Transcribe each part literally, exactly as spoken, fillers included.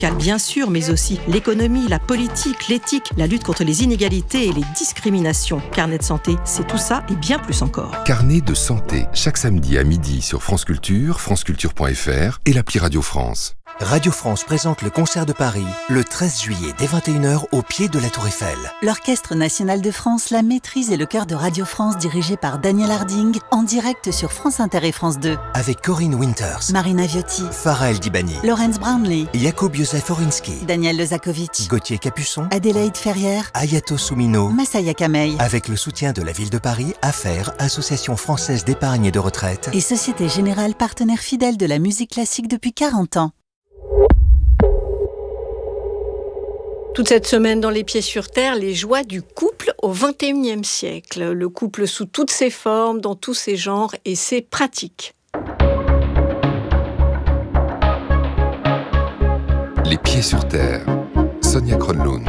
Car bien sûr, mais aussi l'économie, la politique, l'éthique, la lutte contre les inégalités et les discriminations. Carnet de santé, c'est tout ça et bien plus encore. Carnet de santé, chaque samedi à midi sur France Culture, franceculture point f r et l'appli Radio France. Radio France présente le concert de Paris le treize juillet dès vingt et une heures au pied de la Tour Eiffel. L'Orchestre national de France, la maîtrise et le chœur de Radio France dirigé par Daniel Harding en direct sur France Inter et France deux. Avec Corinne Winters, Marina Viotti, Farah El Dibani, Laurence Brownlee, Jakub Józef Orinski, Daniel Lezakovic, Gauthier Capuçon, Adélaïde Ferrière, Ayato Soumino, Massaya Kamei. Avec le soutien de la ville de Paris, Affaires, Association française d'épargne et de retraite et Société Générale, partenaire fidèle de la musique classique depuis quarante ans. Toute cette semaine dans Les Pieds sur Terre, les joies du couple au vingt et unième siècle. Le couple sous toutes ses formes, dans tous ses genres et ses pratiques. Les Pieds sur Terre, Sonia Kronlund.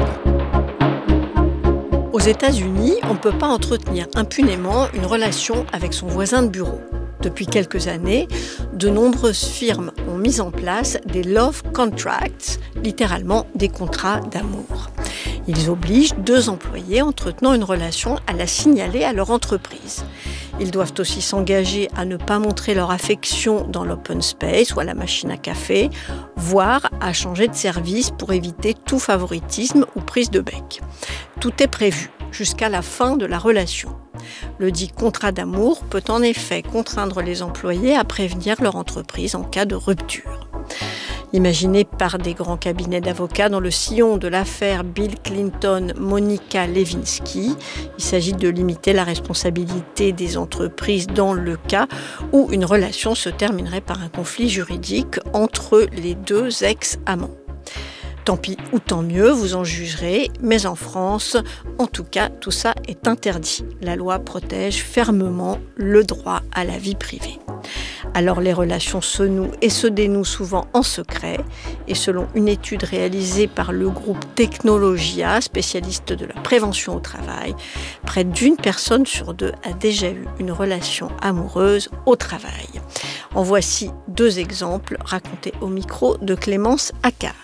Aux États-Unis, on ne peut pas entretenir impunément une relation avec son voisin de bureau. Depuis quelques années, de nombreuses firmes ont mis en place des love contracts, littéralement des contrats d'amour. Ils obligent deux employés entretenant une relation à la signaler à leur entreprise. Ils doivent aussi s'engager à ne pas montrer leur affection dans l'open space ou à la machine à café, voire à changer de service pour éviter tout favoritisme ou prise de bec. Tout est prévu jusqu'à la fin de la relation. Le dit contrat d'amour peut en effet contraindre les employés à prévenir leur entreprise en cas de rupture. Imaginé par des grands cabinets d'avocats dans le sillon de l'affaire Bill Clinton-Monica Lewinsky, il s'agit de limiter la responsabilité des entreprises dans le cas où une relation se terminerait par un conflit juridique entre les deux ex-amants. Tant pis ou tant mieux, vous en jugerez, mais en France, en tout cas, tout ça est interdit. La loi protège fermement le droit à la vie privée. Alors les relations se nouent et se dénouent souvent en secret, et selon une étude réalisée par le groupe Technologia, spécialiste de la prévention au travail, près d'une personne sur deux a déjà eu une relation amoureuse au travail. En voici deux exemples racontés au micro de Clémence Accard.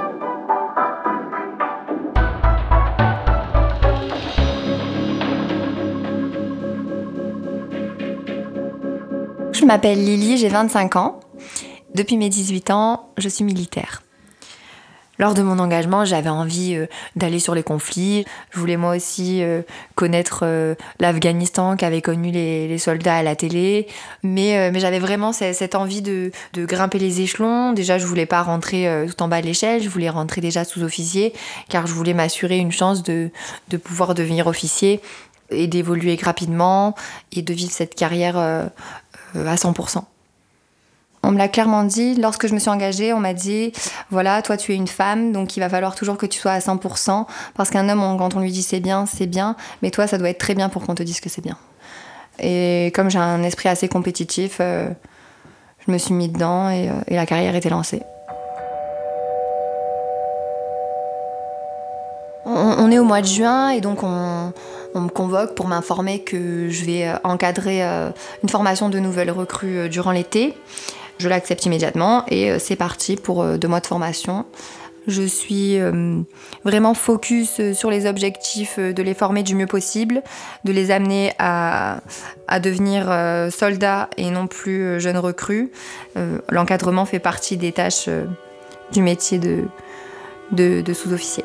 Je m'appelle Lily, j'ai vingt-cinq ans. Depuis mes dix-huit ans, je suis militaire. Lors de mon engagement, j'avais envie euh, d'aller sur les conflits. Je voulais moi aussi euh, connaître euh, l'Afghanistan qu'avaient connu les, les soldats à la télé. Mais, euh, mais j'avais vraiment cette, cette envie de, de grimper les échelons. Déjà, je voulais pas rentrer euh, tout en bas de l'échelle. Je voulais rentrer déjà sous-officier, car je voulais m'assurer une chance de, de pouvoir devenir officier et d'évoluer rapidement et de vivre cette carrière euh, à cent pour cent. On me l'a clairement dit, lorsque je me suis engagée, on m'a dit « Voilà, toi tu es une femme, donc il va falloir toujours que tu sois à cent pour cent, parce qu'un homme, on, quand on lui dit c'est bien, c'est bien, mais toi ça doit être très bien pour qu'on te dise que c'est bien. » Et comme j'ai un esprit assez compétitif, euh, je me suis mis dedans et, euh, et la carrière était lancée. On, on est au mois de juin et donc on... On me convoque pour m'informer que je vais encadrer une formation de nouvelles recrues durant l'été. Je l'accepte immédiatement et c'est parti pour deux mois de formation. Je suis vraiment focus sur les objectifs de les former du mieux possible, de les amener à, à devenir soldats et non plus jeunes recrues. L'encadrement fait partie des tâches du métier de, de, de sous-officier.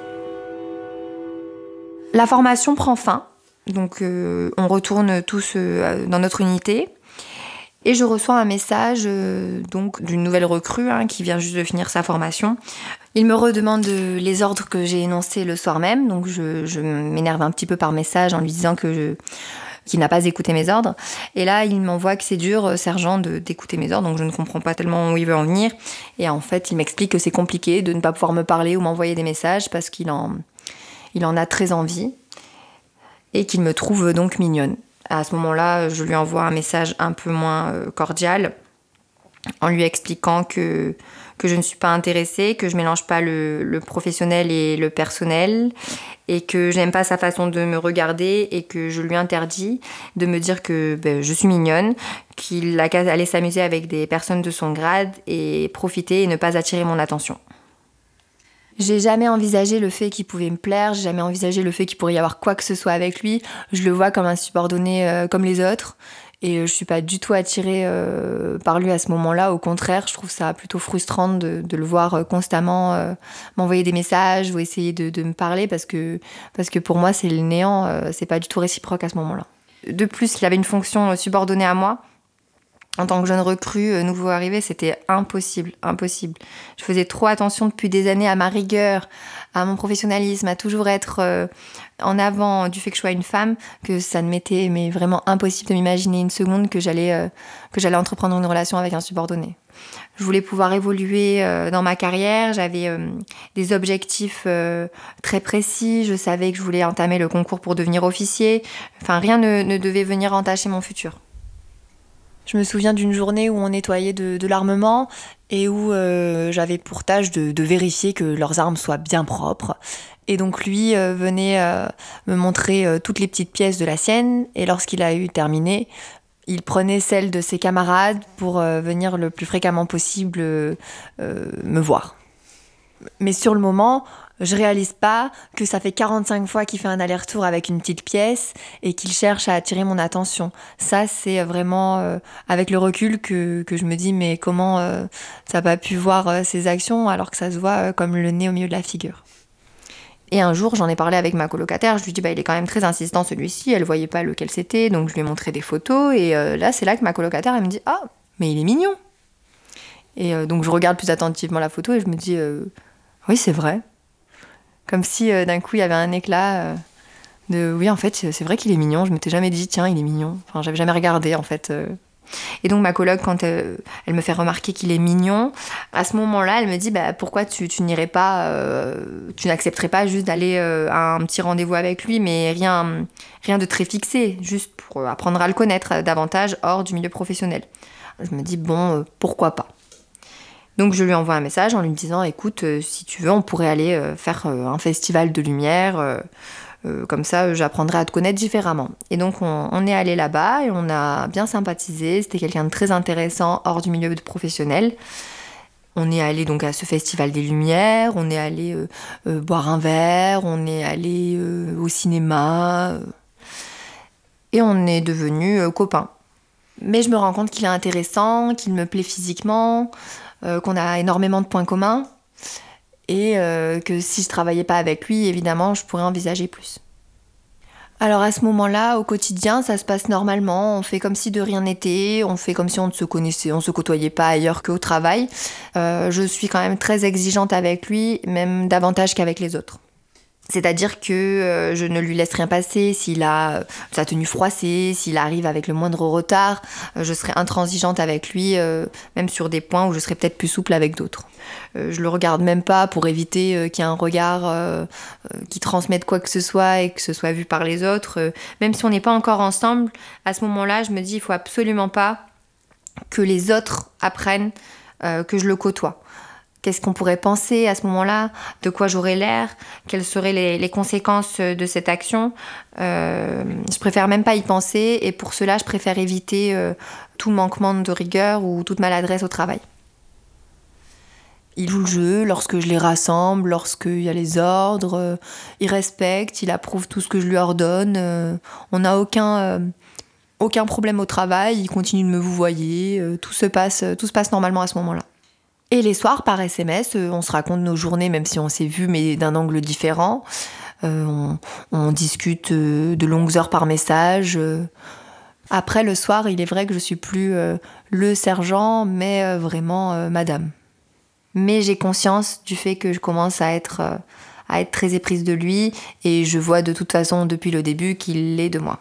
La formation prend fin. Donc euh, on retourne tous euh, dans notre unité et je reçois un message euh, donc d'une nouvelle recrue hein, qui vient juste de finir sa formation. Il me redemande les ordres que j'ai énoncés le soir même, donc je, je m'énerve un petit peu par message en lui disant que je, qu'il n'a pas écouté mes ordres. Et là il m'envoie que c'est dur, sergent, de, d'écouter mes ordres, donc je ne comprends pas tellement où il veut en venir. Et en fait il m'explique que c'est compliqué de ne pas pouvoir me parler ou m'envoyer des messages parce qu'il en, il en a très envie. Et qu'il me trouve donc mignonne. À ce moment-là, je lui envoie un message un peu moins cordial en lui expliquant que, que je ne suis pas intéressée, que je ne mélange pas le, le professionnel et le personnel et que je n'aime pas sa façon de me regarder et que je lui interdis de me dire que ben, je suis mignonne, qu'il a qu'à aller s'amuser avec des personnes de son grade et profiter et ne pas attirer mon attention. J'ai jamais envisagé le fait qu'il pouvait me plaire, j'ai jamais envisagé le fait qu'il pourrait y avoir quoi que ce soit avec lui. Je le vois comme un subordonné euh, comme les autres. Et je suis pas du tout attirée euh, par lui à ce moment-là. Au contraire, je trouve ça plutôt frustrant de, de le voir constamment euh, m'envoyer des messages ou essayer de, de me parler parce que, parce que pour moi, c'est le néant. Euh, c'est pas du tout réciproque à ce moment-là. De plus, il avait une fonction subordonnée à moi. En tant que jeune recrue, euh, nouveau arrivé, c'était impossible, impossible. Je faisais trop attention depuis des années à ma rigueur, à mon professionnalisme, à toujours être euh, en avant du fait que je sois une femme, que ça ne m'était mais vraiment impossible de m'imaginer une seconde que j'allais, euh, que j'allais entreprendre une relation avec un subordonné. Je voulais pouvoir évoluer euh, dans ma carrière, j'avais euh, des objectifs euh, très précis, je savais que je voulais entamer le concours pour devenir officier, enfin rien ne, ne devait venir entacher mon futur. Je me souviens d'une journée où on nettoyait de, de l'armement et où euh, j'avais pour tâche de, de vérifier que leurs armes soient bien propres. Et donc lui euh, venait euh, me montrer euh, toutes les petites pièces de la sienne et lorsqu'il a eu terminé, il prenait celles de ses camarades pour euh, venir le plus fréquemment possible euh, euh, me voir. Mais sur le moment, je réalise pas que ça fait quarante-cinq fois qu'il fait un aller-retour avec une petite pièce et qu'il cherche à attirer mon attention. Ça, c'est vraiment euh, avec le recul que, que je me dis mais comment euh, ça n'a pas pu voir euh, ses actions alors que ça se voit euh, comme le nez au milieu de la figure. Et un jour, j'en ai parlé avec ma colocataire, je lui ai dit bah, il est quand même très insistant celui-ci, elle voyait pas lequel c'était, donc je lui ai montré des photos et euh, là, c'est là que ma colocataire elle me dit ah, mais il est mignon. Et euh, donc je regarde plus attentivement la photo et je me dis euh, oui, c'est vrai. Comme si euh, d'un coup il y avait un éclat euh, de oui en fait c'est vrai qu'il est mignon, je m'étais jamais dit tiens il est mignon, enfin j'avais jamais regardé en fait. Euh. Et donc ma coloc quand euh, elle me fait remarquer qu'il est mignon, à ce moment-là elle me dit bah pourquoi tu, tu n'irais pas, euh, tu n'accepterais pas juste d'aller euh, à un petit rendez-vous avec lui mais rien, rien de très fixé, juste pour apprendre à le connaître davantage hors du milieu professionnel. Je me dis bon euh, pourquoi pas. Donc je lui envoie un message en lui disant « Écoute, euh, si tu veux, on pourrait aller euh, faire euh, un festival de lumière, euh, euh, comme ça j'apprendrai à te connaître différemment. » Et donc on, on est allé là-bas et on a bien sympathisé, c'était quelqu'un de très intéressant hors du milieu professionnel. On est allé donc à ce festival des lumières, on est allé euh, euh, boire un verre, on est allé euh, au cinéma euh, et on est devenus euh, copains. Mais je me rends compte qu'il est intéressant, qu'il me plaît physiquement, Euh, qu'on a énormément de points communs et euh, que si je travaillais pas avec lui, évidemment, je pourrais envisager plus. Alors à ce moment-là, au quotidien, ça se passe normalement, on fait comme si de rien n'était, on fait comme si on ne se connaissait, on se côtoyait pas ailleurs qu'au travail. Euh, je suis quand même très exigeante avec lui, même davantage qu'avec les autres. C'est-à-dire que euh, je ne lui laisse rien passer, s'il a euh, sa tenue froissée, s'il arrive avec le moindre retard, euh, je serai intransigeante avec lui, euh, même sur des points où je serai peut-être plus souple avec d'autres. Euh, je le regarde même pas pour éviter euh, qu'il y ait un regard euh, euh, qui transmette quoi que ce soit et que ce soit vu par les autres. Euh, même si on n'est pas encore ensemble, à ce moment-là, je me dis il faut absolument pas que les autres apprennent euh, que je le côtoie. Qu'est-ce qu'on pourrait penser à ce moment-là? De quoi j'aurais l'air? Quelles seraient les, les conséquences de cette action? euh, Je préfère même pas y penser et pour cela, je préfère éviter euh, tout manquement de rigueur ou toute maladresse au travail. Il joue le jeu lorsque je les rassemble, lorsqu'il y a les ordres, euh, il respecte, il approuve tout ce que je lui ordonne. Euh, on n'a aucun, euh, aucun problème au travail, il continue de me vouvoyer, euh, tout se passe, tout se passe normalement à ce moment-là. Et les soirs, par S M S, on se raconte nos journées, même si on s'est vu, mais d'un angle différent. Euh, on, on discute de longues heures par message. Après, le soir, il est vrai que je suis plus euh, le sergent, mais euh, vraiment euh, madame. Mais j'ai conscience du fait que je commence à être, euh, à être très éprise de lui, et je vois de toute façon depuis le début qu'il l'est de moi.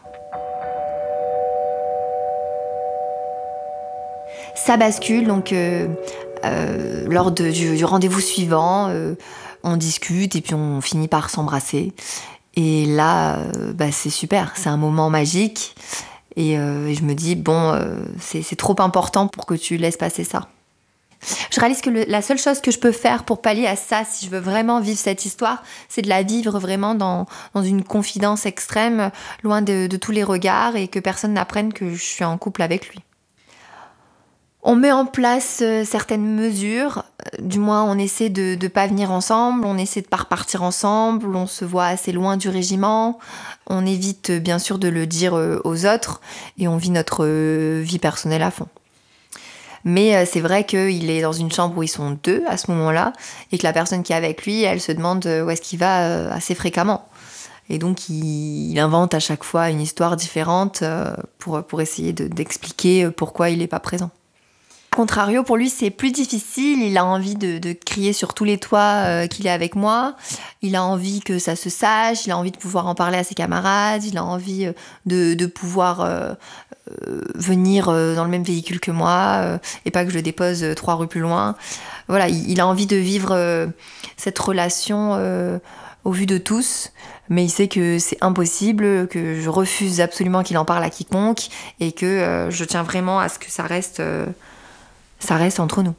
Ça bascule, donc... Euh, Euh, lors de, du, du rendez-vous suivant, euh, on discute et puis on finit par s'embrasser. Et là, euh, bah, c'est super, c'est un moment magique. Et, euh, et je me dis, bon, euh, c'est, c'est trop important pour que tu laisses passer ça. Je réalise que le, la seule chose que je peux faire pour pallier à ça, si je veux vraiment vivre cette histoire, c'est de la vivre vraiment dans, dans une confidence extrême, loin de, de tous les regards et que personne n'apprenne que je suis en couple avec lui. On met en place euh, certaines mesures, du moins on essaie de ne pas venir ensemble, on essaie de pas repartir ensemble, on se voit assez loin du régiment, on évite euh, bien sûr de le dire euh, aux autres et on vit notre euh, vie personnelle à fond. Mais euh, c'est vrai qu'il est dans une chambre où ils sont deux à ce moment-là et que la personne qui est avec lui, elle se demande où est-ce qu'il va euh, assez fréquemment. Et donc il, il invente à chaque fois une histoire différente euh, pour, pour essayer de, d'expliquer pourquoi il n'est pas présent. Contrario, pour lui, c'est plus difficile. Il a envie de, de crier sur tous les toits euh, qu'il est avec moi. Il a envie que ça se sache. Il a envie de pouvoir en parler à ses camarades. Il a envie de, de pouvoir euh, euh, venir dans le même véhicule que moi euh, et pas que je le dépose trois rues plus loin. Voilà, il, il a envie de vivre euh, cette relation euh, au vu de tous. Mais il sait que c'est impossible, que je refuse absolument qu'il en parle à quiconque et que euh, je tiens vraiment à ce que ça reste... Euh, Ça reste entre nous.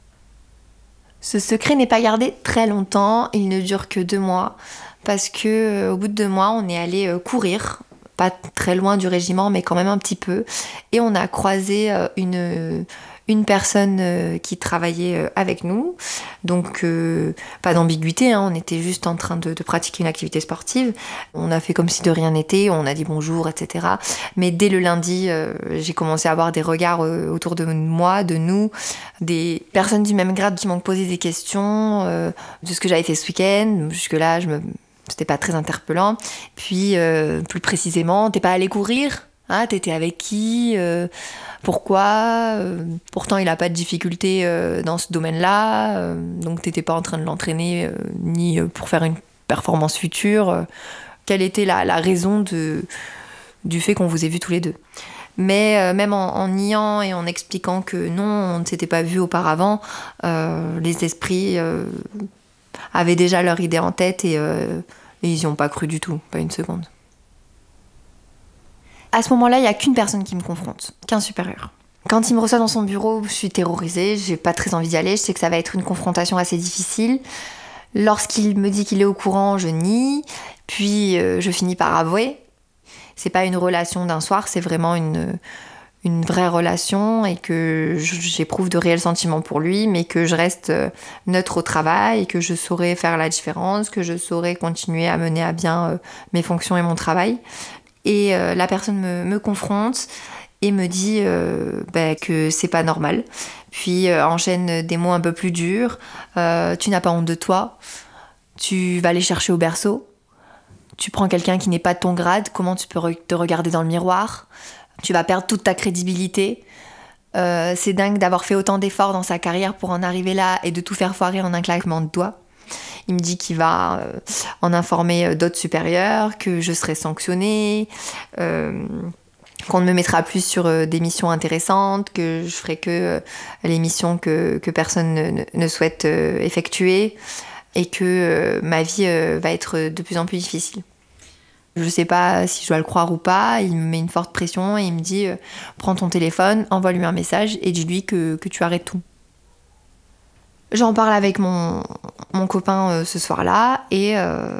Ce secret n'est pas gardé très longtemps, il ne dure que deux mois, parce que euh, au bout de deux mois, on est allé euh, courir, pas très loin du régiment, mais quand même un petit peu, et on a croisé euh, une, une personne euh, qui travaillait euh, avec nous, donc euh, pas d'ambiguïté, hein, on était juste en train de, de pratiquer une activité sportive, on a fait comme si de rien n'était, on a dit bonjour, et cetera. Mais dès le lundi, euh, j'ai commencé à avoir des regards euh, autour de moi, de nous, des personnes du même grade qui m'ont posé des questions euh, de ce que j'avais fait ce week-end. Jusque-là, je me... c'était pas très interpellant. Puis, euh, plus précisément, t'es pas allé courir ? Hein, t'étais avec qui euh, Pourquoi euh, Pourtant, il a pas de difficulté euh, dans ce domaine-là. Euh, donc, t'étais pas en train de l'entraîner, euh, ni pour faire une performance future. Euh, quelle était la, la raison de, du fait qu'on vous ait vus tous les deux ? Mais euh, même en, en niant et en expliquant que non, on ne s'était pas vus auparavant, euh, les esprits euh, avaient déjà leur idée en tête et, euh, et ils n'y ont pas cru du tout, pas une seconde. À ce moment-là, il n'y a qu'une personne qui me confronte, qu'un supérieur. Quand il me reçoit dans son bureau, je suis terrorisée, j'ai pas très envie d'y aller, je sais que ça va être une confrontation assez difficile. Lorsqu'il me dit qu'il est au courant, je nie, puis euh, je finis par avouer. C'est pas une relation d'un soir, c'est vraiment une, une vraie relation et que j'éprouve de réels sentiments pour lui, mais que je reste neutre au travail et que je saurais faire la différence, que je saurais continuer à mener à bien euh, mes fonctions et mon travail. Et euh, la personne me, me confronte et me dit euh, bah, que c'est pas normal. Puis euh, enchaîne des mots un peu plus durs. Euh, tu n'as pas honte de toi. Tu vas aller chercher au berceau. Tu prends quelqu'un qui n'est pas de ton grade. Comment tu peux re- te regarder dans le miroir ? Tu vas perdre toute ta crédibilité. Euh, c'est dingue d'avoir fait autant d'efforts dans sa carrière pour en arriver là et de tout faire foirer en un claquement de doigts. Il me dit qu'il va euh, en informer d'autres supérieurs, que je serai sanctionnée, euh, qu'on ne me mettra plus sur euh, des missions intéressantes, que je ferai que euh, les missions que, que personne ne, ne souhaite euh, effectuer et que euh, ma vie euh, va être de plus en plus difficile. Je ne sais pas si je dois le croire ou pas, il me met une forte pression et il me dit euh, « Prends ton téléphone, envoie-lui un message et dis-lui que, que tu arrêtes tout ». J'en parle avec mon, mon copain euh, ce soir-là et, euh,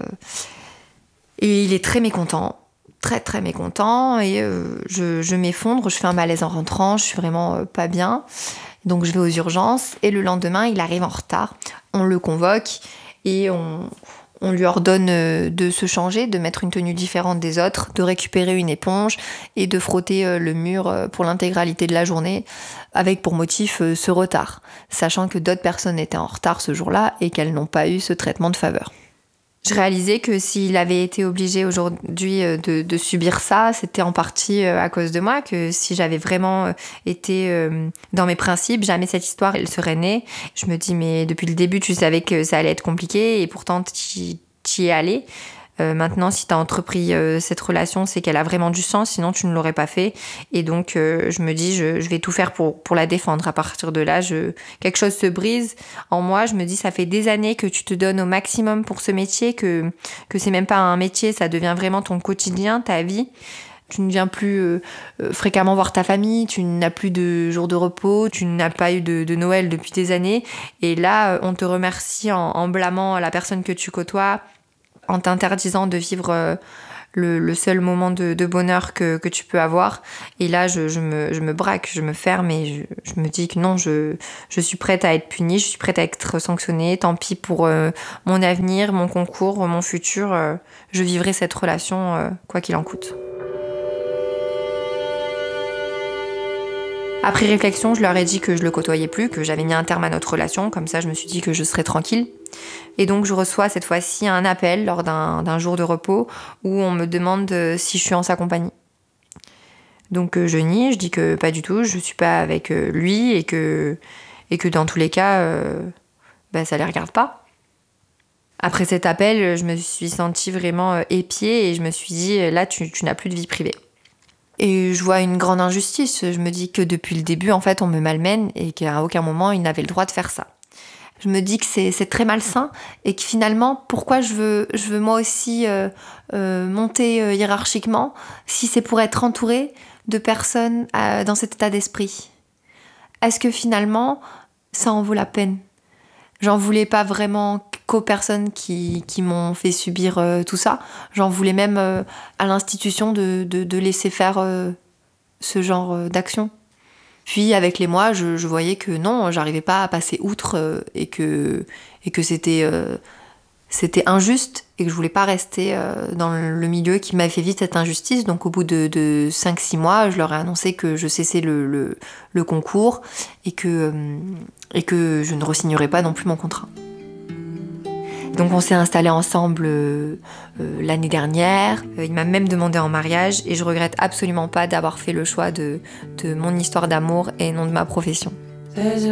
et il est très mécontent, très très mécontent et euh, je, je m'effondre, je fais un malaise en rentrant, je suis vraiment euh, pas bien. Donc je vais aux urgences et le lendemain il arrive en retard, on le convoque et on, on lui ordonne de se changer, de mettre une tenue différente des autres, de récupérer une éponge et de frotter le mur pour l'intégralité de la journée, avec pour motif ce retard, sachant que d'autres personnes étaient en retard ce jour-là et qu'elles n'ont pas eu ce traitement de faveur. Je réalisais que s'il avait été obligé aujourd'hui de, de subir ça, c'était en partie à cause de moi, que si j'avais vraiment été dans mes principes, jamais cette histoire elle serait née. Je me dis, mais depuis le début, tu savais que ça allait être compliqué et pourtant, tu y es allé. Euh, maintenant, si tu as entrepris euh, cette relation, c'est qu'elle a vraiment du sens, sinon tu ne l'aurais pas fait. Et donc, euh, je me dis, je, je vais tout faire pour, pour la défendre. À partir de là, je, quelque chose se brise en moi. Je me dis, ça fait des années que tu te donnes au maximum pour ce métier, que, que c'est même pas un métier, ça devient vraiment ton quotidien, ta vie. Tu ne viens plus euh, fréquemment voir ta famille, tu n'as plus de jours de repos, tu n'as pas eu de, de Noël depuis des années. Et là, on te remercie en, en blâmant la personne que tu côtoies, en t'interdisant de vivre le, le seul moment de, de bonheur que, que tu peux avoir. Et là, je, je, me, je me braque, je me ferme et je, je me dis que non, je, je suis prête à être punie, je suis prête à être sanctionnée. Tant pis pour euh, mon avenir, mon concours, mon futur. Euh, je vivrai cette relation euh, quoi qu'il en coûte. Après réflexion, je leur ai dit que je le côtoyais plus, que j'avais mis un terme à notre relation. Comme ça, je me suis dit que je serais tranquille. Et donc, je reçois cette fois-ci un appel lors d'un, d'un jour de repos où on me demande si je suis en sa compagnie. Donc, je nie, je dis que pas du tout, je suis pas avec lui et que, et que dans tous les cas, euh, bah, ça les regarde pas. Après cet appel, je me suis sentie vraiment épiée et je me suis dit, là, tu, tu n'as plus de vie privée. Et je vois une grande injustice. Je me dis que depuis le début, en fait, on me malmène et qu'à aucun moment, il n'avait le droit de faire ça. Je me dis que c'est, c'est très malsain et que finalement, pourquoi je veux, je veux moi aussi euh, euh, monter euh, hiérarchiquement si c'est pour être entourée de personnes euh, dans cet état d'esprit? Est-ce que finalement, ça en vaut la peine? J'en voulais pas vraiment qu'aux personnes qui, qui m'ont fait subir euh, tout ça. J'en voulais même euh, à l'institution de, de, de laisser faire euh, ce genre euh, d'action. Puis avec les mois, je, je voyais que non, j'arrivais pas à passer outre euh, et, que, et que c'était, euh, c'était injuste et que je voulais pas rester euh, dans le milieu qui m'avait fait vivre cette injustice. Donc au bout de, de cinq six mois, je leur ai annoncé que je cessais le, le, le concours et que, euh, et que je ne re-signerais pas non plus mon contrat. Donc on s'est installés ensemble euh, euh, l'année dernière. Euh, il m'a même demandé en mariage et je regrette absolument pas d'avoir fait le choix de, de mon histoire d'amour et non de ma profession.